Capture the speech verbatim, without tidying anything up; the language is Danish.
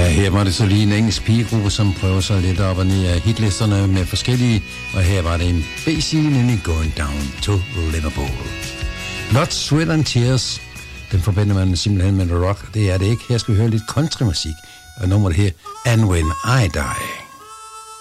Ja, her var det så lige en engelsk pigegruppe, som prøver sig lidt op og ned af hitlisterne med forskellige, og her var det en B-side, nemlig Going Down to Liverpool. Blood, Sweat and Tears, den forbinder man simpelthen med rock, det er det ikke. Her skal vi høre lidt countrymusik, og nummeret her, And When I Die.